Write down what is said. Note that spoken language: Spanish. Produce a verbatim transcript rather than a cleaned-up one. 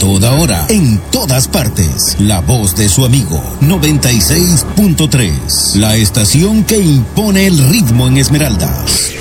toda hora, en todas partes. La voz de su amigo, noventa y seis punto tres. La estación que impone el ritmo en Esmeraldas.